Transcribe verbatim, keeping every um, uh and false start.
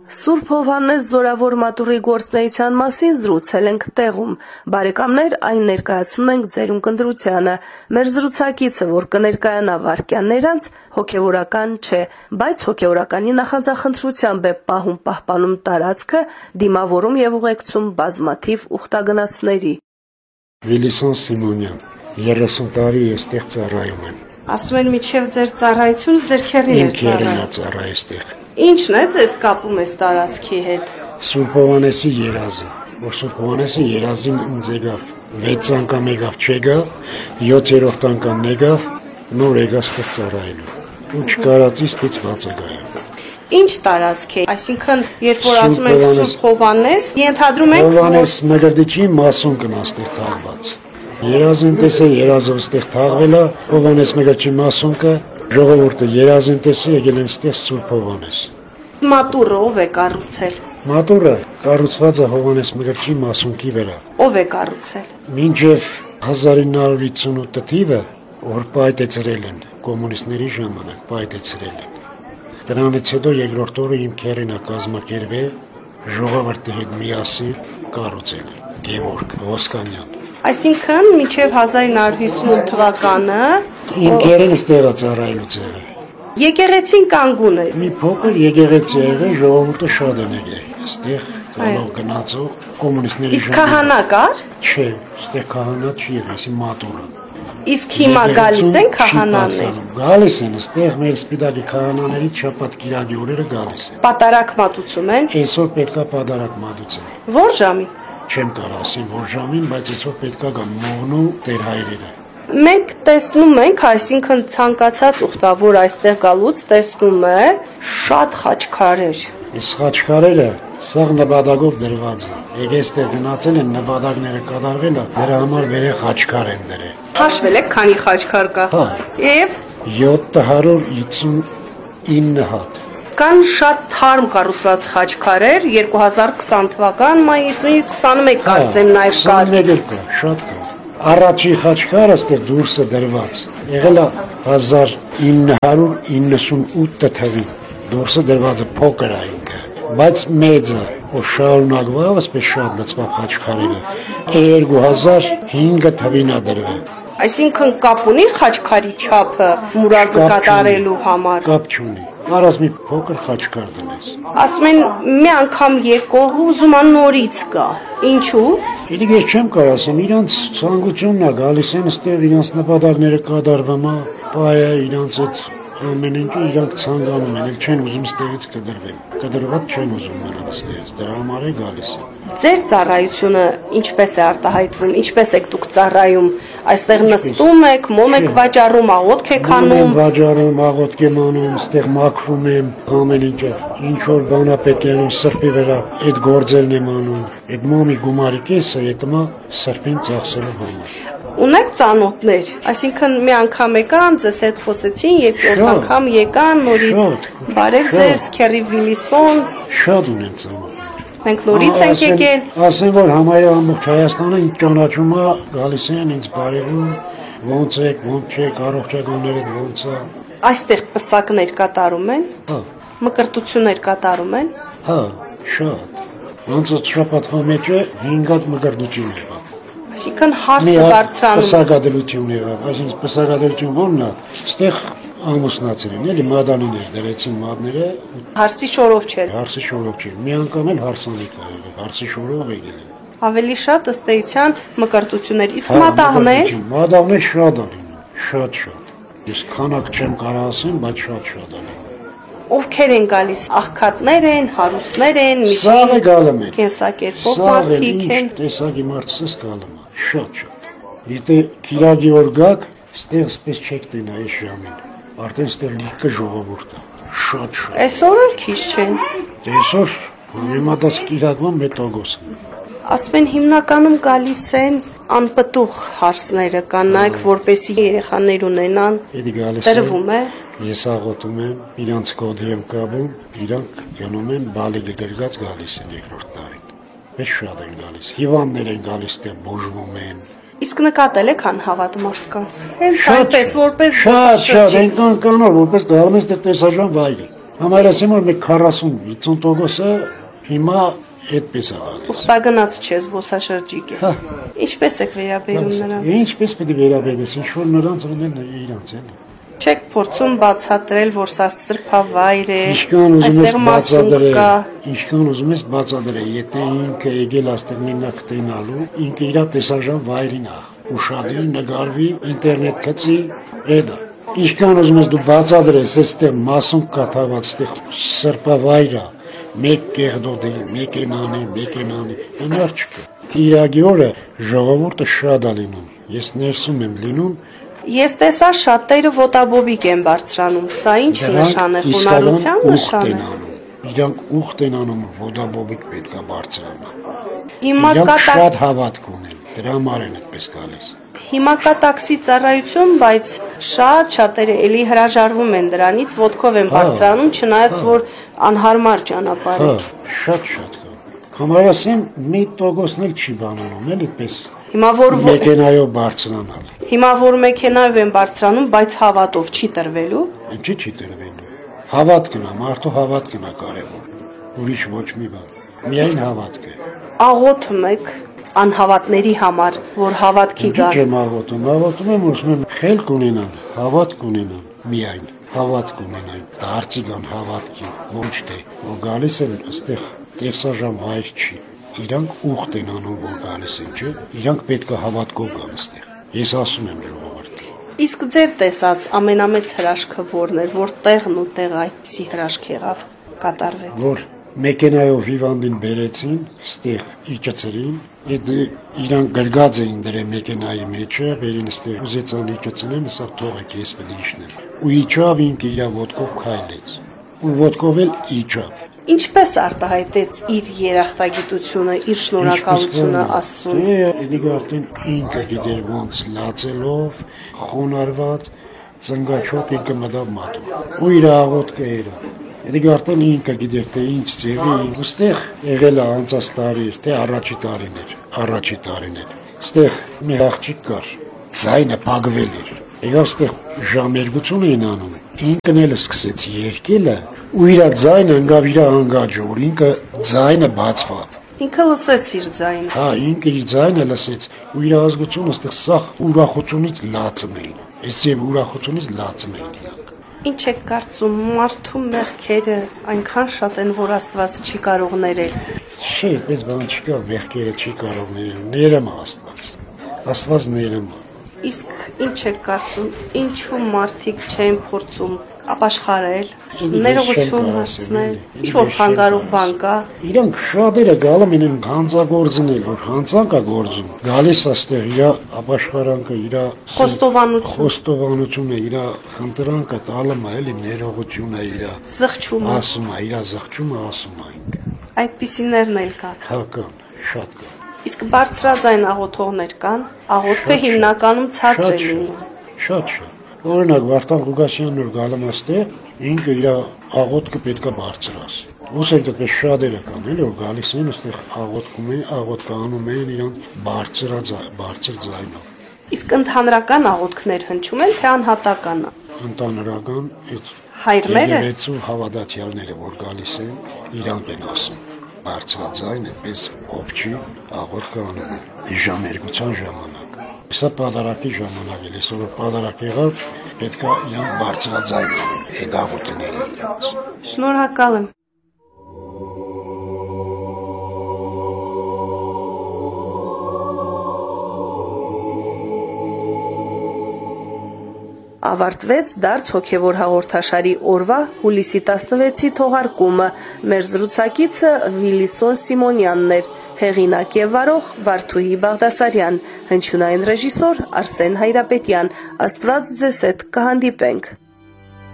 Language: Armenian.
Սուրբ Հովհաննես Զորավոր մատուռի գործնեության մասին զրուցել ենք տեղում։ Բարեկամներ, այն ներկայացնում ենք ձեր ունկնդրությանը։ Մեր զրուցակիցը, որ կներկայանա վայրկյաններ անց, հոգևորական չէ, բայց հոգևորականի նախանձախնդրությամբ է պահում պահպանում տարածքը, դիմավորում եւ ուղեկցում բազմաթիվ ուխտագնացների։ Վիլիսոն Սիմոնյան, երեսուն տարի էստեղ ծառայում եմ։ Ասում են միջև ձեր ծառայությունը ձեր քեռին էր ծառայում։ Ինչն է ձեզ կապում այս տարածքի հետ։ Սուրբ Հովհաննեսի երազը, որ Սուրբ Հովհաննեսի երազին ինձ եկավ, վեց անգամ եկավ չեկավ, յոթերորդ անգամ եկավ, նոր եկավ ստեղ ծառայելու։ Ու չկարածի ստիծված է գայում։ Ինչ տարածք է, այսինքն երբ որ ասում եք Սուրբ Հովհաննես, ենթադրում եք Հովհաննես Մկրտիչի մասուն կնա ստեղ թաղված։ Երազին տեսե երազով ստեղ թաղվել է, Հովհաննես Մկրտիչի մասուն կը ժողովուրդը երազին տեսի եկել են ստեղ Սուրբ Հովհաննես։ Մատուռը ով է կառուցել։ Մատուռը կառուցված է Հովհաննես Մկրտիչի մասունքի վրա։ Ով է կառուցել։ Մինչև հազար ինը հարյուր վաթսունութ թիվը, որ պայթեցրել են կոմունիստների ժամանակ, պայթեցրել են։ Դրանից հետո երկրորդ օրը իմ քեռին է կազմակերպել ժողովրդի հետ միասին կառուցել Գևորգ Ոսկանյան։ Այսինքն մինչև հազար ինը հարյուր հիսունութ թվականը իմ քեռին ստեղ է ծառայելուց եղել։ Եկեղեցին կանգուն է։ Մի փոքր եկեղեցի եղել, ժողովուրդը շատ են եկել։ Ստեղ գալով գնացող կոմունիստների ժամանակ։ Իսկ քահանա կար։ Չէ, ստեղ քահանա չի եղել, այսի մատուռը։ Իսկ հիմա գալիս են քահանաներ։ Գալիս են, ստեղ մեր սպիտակի քահանաներից շաբաթ կիրակի օրերը գալիս են։ Պատարակ մատուցում են։ Այսօր պետքա պատարակ մատուցեն։ Որ ժամին։ Չեմ կարող ասել որ ժամին, բայց այսօր պետքա գան մողնու տեր հայրերը։ Մենք տեսնում ենք, այսինքն ցանկացած ուխտավոր այստեղ գալուց տեսնում է շատ խաչքարեր։ Այս խաչքարերը սաղ նպատակով դրված է։ Եկե այստեղ գնացել են նպատակները կատարվել է, դրա համար վերե խաչքար են դրել։ Հաշվել եք քանի խաչքար կա։ Հա։ Եվ յոթ հարյուր հիսունինը հատ։ Կան շատ թարմ կառուցված խաչքարեր, երկու հազար քսան թվական մայիսի քսանմեկ կարծեմ նաև կար։ քսանմեկ կա, շատ կա։ Առաջի խաչքարը ստեղ դուրսը դրված եղել է հազար ինը հարյուր իննսունութ թվականին դուրսը դրված է փոքր է ինքը բայց մեծը որ շարունակվավ ասես շատ լծվա խաչքարերը երկու հազար հինգ թվականին է դրվել Այսինքն կապ ունի խաչքարի չափը մուրազը կատարելու համար կապ չունի Արած մի փոքր խաչքար դնես Ասում են մի անգամ եկող ուզում է նորից գա Ինչու Իրենք ես չեմ կարող ասեմ, իրանց ցանկությունն է գալիս են ստեղ իրանց նպատակները կատարվում է, բայը իրանց այդ ամեն ինչը իրանք ցանկանում են, էլ չեն ուզում ստեղից կդրվեն։ Կդրված չեն ուզում մնալ ստեղից, դրա համար է գալիս։ Ձեր ծառայությունը ինչպես է արտահայտվում, ինչպես եք դուք ծառայում, այստեղ նստում եք, մոմ եք վաճառում, աղոթք եք անում։ Վաճառում, աղոթք եմ անում, ստեղ մաքրում եմ, ամեն ինչը, ինչ որ բան է պետք է անում սրբի վրա, այդ գործերն եմ անում, այդ մոմի գումարի կեսը ետմա սրբին ծախսելու համար։ Ունեք ծանոթներ, այսինքն մի անգամ եկան, ձեզ հետ խոսեցին, երկրորդ անգամ եկան, նորից բարև ձեզ, քերի Վիլիսոն։ Շատ ունեն ծանոթներ։ Մենք նորից ենք եկել։ Ասեն որ համարյա ամբողջ Հայաստանը ինձ ճանաչում է, գալիս են ինձ բարևում, ոնց եք, ոնց չեք, առողջականներդ ոնց է։ Այստեղ պսակներ կատարում են։ Հա։ Մկրտություններ կատարում են։ Հա, շատ։ Ոնց է շաբաթվա մեջ է հինգ հատ մկրտություն եղավ։ Այսինքն հարցը բարձրանում։ Պսակադրություն եղավ, այսինքն պսակադրություն ո՞րն է։ Ստեղ ամուսնացել են, էլի մադանիներ դրեցին մադները։ Հարսի շորով չէր։ Հարսի շորով չէր։ Մի անգամ էլ հարսանիք ա եղել, հարսի շորով եկել են։ Ավելի շատ ըստ էության մկրտություններ, իսկ մատաղներ։ Մատաղներ շատ ալին, շատ շատ։ Ես քանակ չեմ կարող ասեմ, բայց շատ-շատ ալին։ Ովքեր են գալիս, աղքատներ են, հարուստներ են, Սաղ է գալում են։ Կենսակերպով մարդիկ են։ Տեսակի մարդսս գալում է, շատ-շատ։ Եթե քիրագի որ գաք, ստեղ սպես չեք տենա այս ժամին։ Արդեն ստեղ լիքը ժողովուրդ է, շատ-շատ։ Այսօր էլ քիչ չեն։ Այսօր համեմատած քիրագվան մետոգոս են։ Ասում են հիմնականում գալիս են անպտուղ հարսները, կանայք, որպեսի երեխաներ ունենան։ Տրվում է։ Ես աղոթում եմ, իրանց կոդի եմ կապում, իրանք գնում են բալիկը գրգած գալիս են երկրորդ տարին։ Մեծ շատ են գալիս, հիվանդներ են գալիս, դե բուժվում են։ Իսկ նկատել եք անհավատ մարդկանց։ Հենց այնպես, որպես շատ շատ այնքան կանոր, որպես գալում ես դե տեսարժան վայրի։ Համարեցին որ մի քառասուն վաթսուն տոկոսը հիմա այդպես է գալիս։ Ուխտագնաց չէ, զբոսաշրջիկ է։ Հա։ Ինչպես եք վերաբերում նրանց։ Ինչպես պետք է վերաբերես, ինչ որ նրանց ունեն իրանց են։ Չեք փորձում բացատրել, որ սա սրբավայր է, այստեղ մասուն կա։ Ինչքան ուզում ես բացատրել, եթե ինքը եկել աստեղ մենակ տենալու, ինքը իր տեսարժան վայրին է, ուշադրի, նկարվի, ինտերնետ գցի, այդ է։ Ինչքան ուզում ես դու բացատրես, այստեղ մասուն կա թաղված, այստեղ սրբավայր է, մեկ կեղդոդի, մեկ ենանի, մեկ ենանի, հնար չկա։ Իրագի օրը ժողովուրդը շատ է լինում, ես ներսում եմ լինում։ Ես տեսա շատերը ոտաբոբիկ են բարձրանում, սա ինչ նշան է, խոնարհության նշան է։ Իրանք ուխտ են անում, ոտաբոբիկ պետք է բարձրանա։ Հիմա կա շատ հավատք ունեն, դրա համար են այդպես գալիս։ Հիմա կա տաքսի ծառայություն, բայց շատ շատերը էլի հրաժարվում են դրանից, ոտքով են բարձրանում, չնայած որ անհարմար ճանապարհ է։ Շատ շատ կա։ Համարասեմ մի տոկոսն էլ չի բանանում, էլ այդպես։ Հիմա որ մեքենայով բարձրանալ։ Հիմա որ մեքենայով են բարձրանում, բայց հավատով չի տրվելու։ Ինչի՞ չի տրվելու։ Հավատքն է, մարդու հավատքն է կարևոր։ Ուրիշ ոչ մի բան։ Միայն հավատք է։ Աղոթում եք անհավատների համար, որ հավատքի գա։ Ինչ եմ աղոթում, աղոթում եմ, որ խելք ունենան, հավատք ունենան, միայն հավատք ունենան, դարձի կան հավատքի, ոչ թե որ գալիս են այստեղ տեսարժան վայր չի։ Իրանք ուխտ են անում, որ գալիս են, չէ։ Իրանք պետք է հավատքով գան այստեղ։ Ես ասում եմ ժողովրդին։ Իսկ ձեր տեսած ամենամեծ հրաշքը որն էր, որ տեղն ու տեղը այդպիսի հրաշք եղավ, կատարվեց։ Որ մեքենայով հիվանդին բերեցին, ստեղ իջեցրին, այդ իրանք գրգած էին դրե մեքենայի մեջը, վերին ստեղ ուզեցան իջեցնեն, սա թողեք ես պետք է իջնեմ։ Ու իջավ ինքը իր ոտքով քայլեց։ Ու ոտքով էլ իջավ։ Ինչպես արտահայտեց իր երախտագիտությունը, իր շնորհակալությունը Աստծուն։ Դե արդեն ինքը գիտեր ոնց լացելով, խոնարհված, ծնգաչոք ինքը մտավ մատով։ Ու իր աղոթքը էր։ Դե արդեն ինքը գիտեր թե ինչ ձևի, այստեղ եղել է անցած տարի, թե առաջի տարին էր, առաջի տարին էր։ Այստեղ մի աղջիկ կար, ձայնը փակվել էր։ Եղավ այստեղ ժամերգություն էին անում։ Ինքն էլ սկսեց երգելը, ու իր ձայնը ընկավ իր անգաջը, որ ինքը ձայնը բացվավ։ Ինքը լսեց իր ձայնը։ Հա, ինքը իր ձայնը լսեց, ու իր ազգությունը այստեղ սախ ուրախությունից լացում էին։ Այս եւ ուրախությունից լացում էին իրանք։ Ինչ եք կարծում, մարդու մեղքերը այնքան շատ են, որ Աստված չի կարող ներել։ Չէ, այդպես բան չկա, մեղքերը չի կարող ներել, ներում է Աստված։ Աստված ներում է։ Իսկ ինչ եք կարծում, ինչու մարդիկ չեն փորձում ապաշխարել, ներողություն հարցնել, ինչ-որ խանգարող բան կա։ Իրանք շատերը գալում են հանցագործնել, որ հանցանք է գործում։ Գալիս աստեղ իր ապաշխարանքը, իր խոստովանություն, խոստովանությունը, իր խնդրանքը տալում է, էլի ներողությունը իր զղջումը, ասում է, իր զղջումը ասում է ինքը։ Այդպիսիներն էլ կան։ Հա կան, շատ կան։ Իսկ բարձրաձայն աղոթողներ կան, աղոթքը հիմնականում ցածր է լինում։ Շատ շատ։ Օրինակ Վարդան Ղուկասյանն որ գալում աստեղ, ինքը իր աղոթքը պետքա բարձրաս։ Ոնց է դեպի շատերը կան, էլի որ գալիս են այստեղ աղոթքում են, աղոթքանում են իրան բարձրաձ, բարձր ձայնով։ Իսկ ընդհանրական աղոթքներ հնչում են, թե անհատական։ Ընդհանրական այդ հայրները եկեղեցու հավատացյալները որ գալիս են, իրանք են ասում։ Բարձրաձայն այդպես ովչի աղոթքը անում են։ Իժամերգության ժամանակ։ Սա պատարակի ժամանակ է, այսօր պատարակ եղավ, պետք է իրանք բարձրաձայն անեն, այդ աղոթքները իրանց։ Շնորհակալ եմ։ Ավարտվեց դարձ հոգևոր հաղորդաշարի օրվա հուլիսի տասնվեցի թողարկումը։ Մեր զրուցակիցը Վիլիսոն Սիմոնյանն էր, հեղինակ եւ վարող Վարդուհի Բաղդասարյան, հնչյունային ռեժիսոր Արսեն Հայրապետյան։ Աստված ձեզ հետ կհանդիպենք։